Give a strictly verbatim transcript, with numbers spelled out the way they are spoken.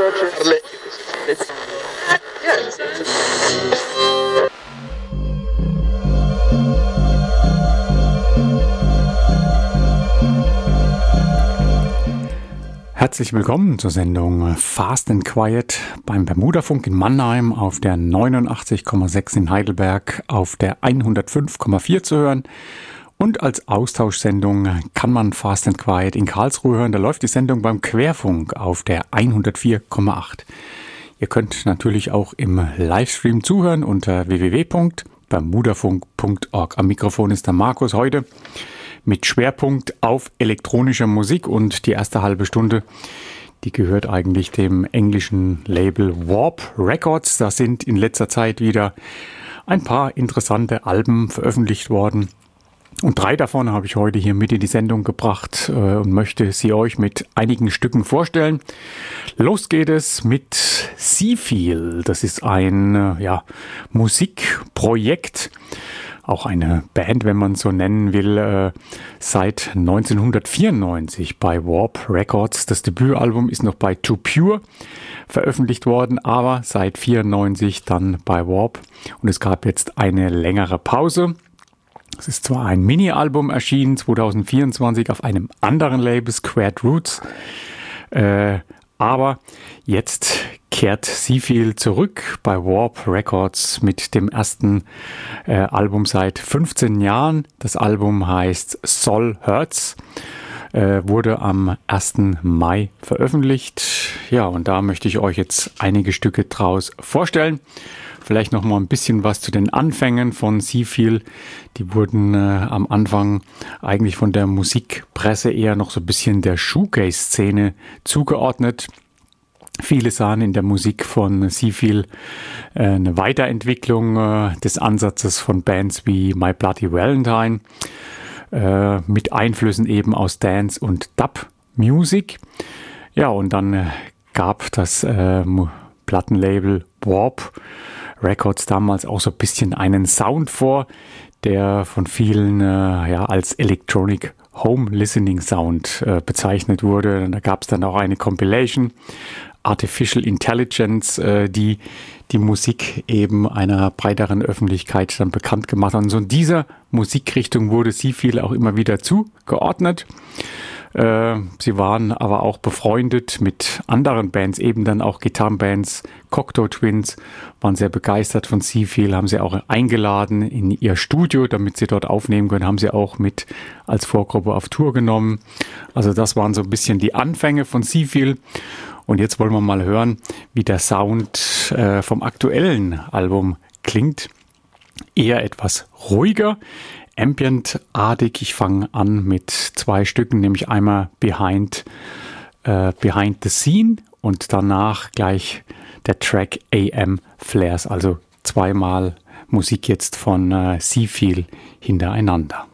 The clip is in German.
Herzlich willkommen zur Sendung Fast and Quiet beim Bermudafunk in Mannheim auf der neunundachtzig Komma sechs in Heidelberg, auf der hundertfünf Komma vier zu hören. Und als Austauschsendung kann man Fast and Quiet in Karlsruhe hören. Da läuft die Sendung beim Querfunk auf der hundertvier Komma acht. Ihr könnt natürlich auch im Livestream zuhören unter w w w punkt bermudafunk punkt org. Am Mikrofon ist der Markus heute mit Schwerpunkt auf elektronischer Musik, und die erste halbe Stunde, die gehört eigentlich dem englischen Label Warp Records. Da sind in letzter Zeit wieder ein paar interessante Alben veröffentlicht worden. Und drei davon habe ich heute hier mit in die Sendung gebracht äh, und möchte sie euch mit einigen Stücken vorstellen. Los geht es mit Seafeel. Das ist ein äh, ja, Musikprojekt, auch eine Band, wenn man so nennen will, äh, seit neunzehnhundertvierundneunzig bei Warp Records. Das Debütalbum ist noch bei Too Pure veröffentlicht worden, aber seit vierundneunzig dann bei Warp. Und es gab jetzt eine längere Pause. Es ist zwar ein Mini-Album erschienen, zwanzig vierundzwanzig, auf einem anderen Label, Squared Roots, äh, aber jetzt kehrt Seafeel zurück bei Warp Records mit dem ersten äh, Album seit fünfzehn Jahren. Das Album heißt Soul Hurts, äh, wurde am ersten Mai veröffentlicht. Ja, und da möchte ich euch jetzt einige Stücke draus vorstellen. Vielleicht noch mal ein bisschen was zu den Anfängen von Seafeel. Die wurden äh, am Anfang eigentlich von der Musikpresse eher noch so ein bisschen der Shoegaze-Szene zugeordnet. Viele sahen in der Musik von Seafeel äh, eine Weiterentwicklung äh, des Ansatzes von Bands wie My Bloody Valentine, äh, mit Einflüssen eben aus Dance- und Dub-Music. Ja, und dann äh, gab das äh, Plattenlabel Warp Records damals auch so ein bisschen einen Sound vor, der von vielen äh, ja, als Electronic Home Listening Sound äh, bezeichnet wurde. Und da gab es dann auch eine Compilation, Artificial Intelligence, äh, die die Musik eben einer breiteren Öffentlichkeit dann bekannt gemacht hat. Und so in dieser Musikrichtung wurde Seafeel auch immer wieder zugeordnet. Äh, sie waren aber auch befreundet mit anderen Bands, eben dann auch Gitarrenbands. Cocteau Twins waren sehr begeistert von Seafeel, haben sie auch eingeladen in ihr Studio, damit sie dort aufnehmen können, haben sie auch mit als Vorgruppe auf Tour genommen. Also das waren so ein bisschen die Anfänge von Seafeel. Und jetzt wollen wir mal hören, wie der Sound äh, vom aktuellen Album klingt. Eher etwas ruhiger, ambient-artig. Ich fange an mit zwei Stücken, nämlich einmal Behind, äh, Behind the Scene und danach gleich der Track A M Flares. Also zweimal Musik jetzt von äh, Seafeel hintereinander.